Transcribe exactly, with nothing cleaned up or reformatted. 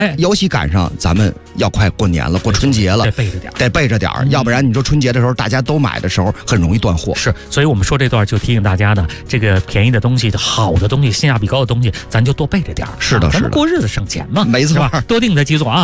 哎， 尤其赶上咱们要快过年了，过春节了， 得备着点， 得备着点儿、嗯，要不然你说春节的时候大家都买的时候很容易断货。 是，所以我们说这段就提醒大家呢，这个便宜的东西、好的东西、性价比高的东西，咱就多备着点儿。 是的，是的， 咱们过日子省钱嘛， 没错， 多订它几种啊。